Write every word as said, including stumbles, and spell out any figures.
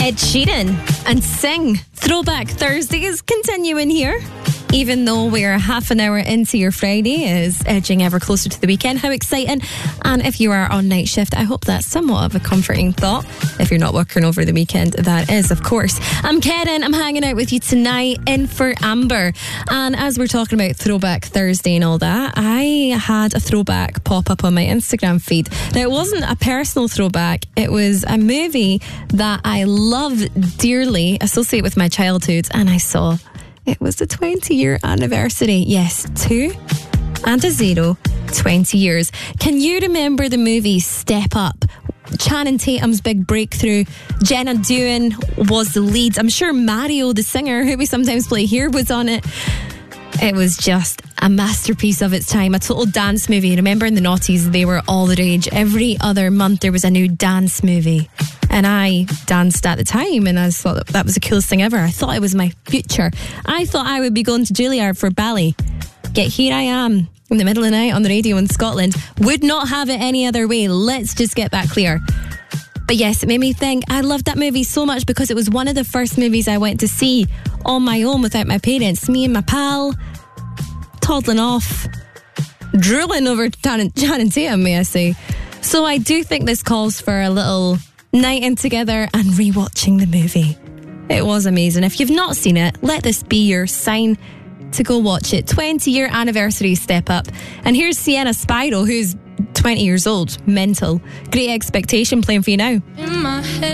Ed Sheeran and Sing. Throwback Thursdays continuing here. Even though we're half an hour into your Friday, is edging ever closer to the weekend. How exciting. And if you are on night shift, I hope that's somewhat of a comforting thought. If you're not working over the weekend, that is, of course. I'm Karen. I'm hanging out with you tonight in for Amber. And as we're talking about Throwback Thursday and all that, I had a throwback pop up on my Instagram feed. Now, it wasn't a personal throwback. It was a movie that I love dearly, associate with my childhood, and I saw it was the twenty year anniversary. Yes, two and a zero, twenty years. Can you remember the movie Step Up? Channing Tatum's big breakthrough. Jenna Dewan was the lead. I'm sure Mario, the singer, who we sometimes play here, was on it. It was just a masterpiece of its time. A total dance movie. Remember in the noughties, they were all the rage. Every other month there was a new dance movie. And I danced at the time, and I thought that, that was the coolest thing ever. I thought it was my future. I thought I would be going to Juilliard for ballet. Yet here I am in the middle of the night on the radio in Scotland. Would not have it any other way. Let's just get that clear. But yes, it made me think. I loved that movie so much because it was one of the first movies I went to see on my own without my parents. Me and my pal, toddling off, drooling over Channing Tatum, may I say. So I do think this calls for a little night in together and rewatching the movie. It was amazing. If you've not seen it, let this be your sign to go watch it. twenty year anniversary Step Up. And here's Sienna Spyro, who's twenty years old. Mental. Great Expectation playing for you now. In my head.